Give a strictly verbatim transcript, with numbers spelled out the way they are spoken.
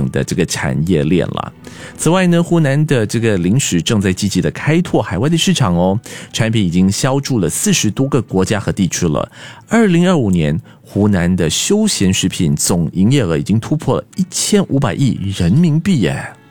长的这个产业链了。此外呢，湖南的这个零食正在积极的开拓海外的市场哦，产品已经销驻了四十多个国家和地区了。二零二五年，湖南的休闲食品总营业额已经突破了一千五百亿人民币耶。